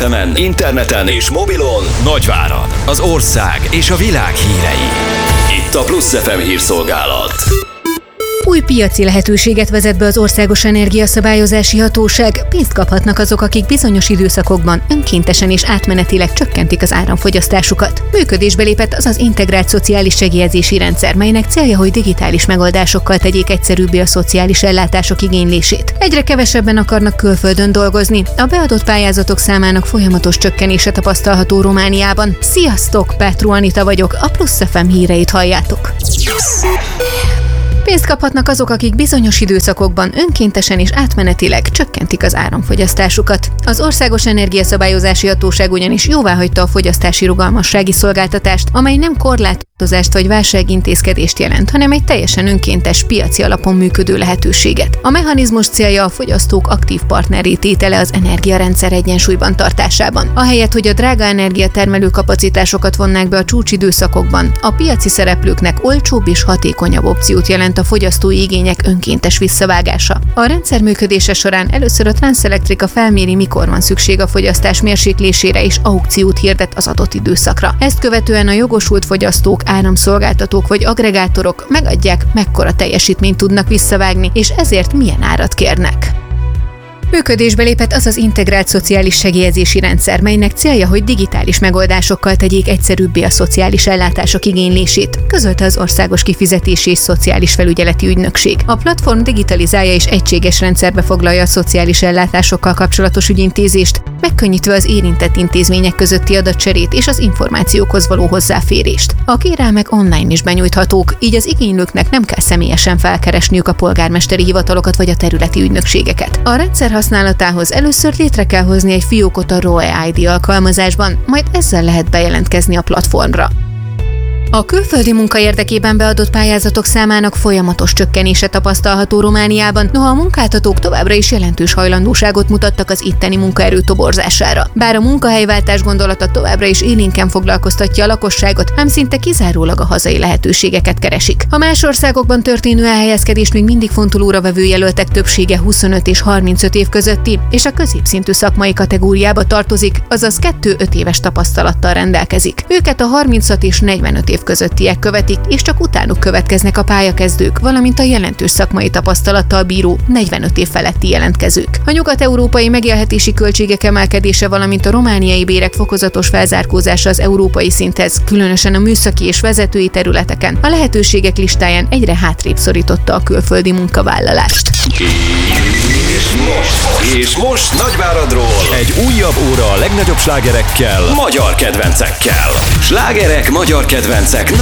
FM-en, interneten és mobilon Nagyváradon. Az ország és a világ hírei. Itt a Plusz FM hírszolgálat. Új piaci lehetőséget vezet be az Országos Energiaszabályozási Hatóság. Pénzt kaphatnak azok, akik bizonyos időszakokban önkéntesen és átmenetileg csökkentik az áramfogyasztásukat. Működésbe lépett az integrált szociális segélyezési rendszer, melynek célja, hogy digitális megoldásokkal tegyék egyszerűbbé a szociális ellátások igénylését. Egyre kevesebben akarnak külföldön dolgozni. A beadott pályázatok számának folyamatos csökkenése tapasztalható Romániában. Sziasztok, Petru Anita vagyok, a Plusz FM híreit halljátok. Pénzt kaphatnak azok, akik bizonyos időszakokban önkéntesen és átmenetileg csökkentik az áramfogyasztásukat. Az Országos Energiaszabályozási Hatóság ugyanis jóváhagyta a fogyasztási rugalmassági szolgáltatást, amely nem korlátozást vagy válságintézkedést jelent, hanem egy teljesen önkéntes, piaci alapon működő lehetőséget. A mechanizmus célja a fogyasztók aktív partnerré tétele az energiarendszer egyensúlyban tartásában. Ahelyett, hogy a drága energiatermelő kapacitásokat vonnák be a csúcsidőszakokban, a piaci szereplőknek olcsóbb és hatékonyabb opciót jelent a fogyasztói igények önkéntes visszavágása. A rendszer működése során először a Transelectrica felméri, mikor van szükség a fogyasztás mérséklésére, és aukciót hirdet az adott időszakra. Ezt követően a jogosult fogyasztók, áramszolgáltatók vagy agregátorok megadják, mekkora teljesítményt tudnak visszavágni, és ezért milyen árat kérnek. Működésbe lépett az integrált szociális segélyezési rendszer, melynek célja, hogy digitális megoldásokkal tegyék egyszerűbbé a szociális ellátások igénylését, közölte az Országos Kifizetési és Szociális Felügyeleti Ügynökség. A platform digitalizálja és egységes rendszerbe foglalja a szociális ellátásokkal kapcsolatos ügyintézést, megkönnyítve az érintett intézmények közötti adatcserét és az információkhoz való hozzáférést. A kérelmek online is benyújthatók, így az igénylőknek nem kell személyesen felkeresniük a polgármesteri hivatalokat vagy a területi ügynökségeket. A rendszer használatához először létre kell hozni egy fiókot a ROE ID alkalmazásban, majd ezzel lehet bejelentkezni a platformra. A külföldi munka érdekében beadott pályázatok számának folyamatos csökkenése tapasztalható Romániában, noha a munkáltatók továbbra is jelentős hajlandóságot mutattak az itteni munkaerő toborzására. Bár a munkahelyváltás gondolata továbbra is élénken foglalkoztatja a lakosságot, ám szinte kizárólag a hazai lehetőségeket keresik. A más országokban történő elhelyezkedést még mindig fontolóra vevő jelöltek többsége 25 és 35 év közötti, és a középszintű szakmai kategóriába tartozik, azaz 2-5 éves tapasztalattal rendelkezik. Őket a 36 és 45 év közöttiek követik, és csak utánuk következnek a pályakezdők, valamint a jelentős szakmai tapasztalattal bíró 45 év feletti jelentkezők. A nyugat-európai megélhetési költségek emelkedése, valamint a romániai bérek fokozatos felzárkózása az európai szinthez, különösen a műszaki és vezetői területeken, a lehetőségek listáján egyre hátrébb szorította a külföldi munkavállalást. És most Nagyváradról egy újabb óra a legnagyobb slágerekkel, magyar kedvencekkel. Slágerek, magyar kedvencek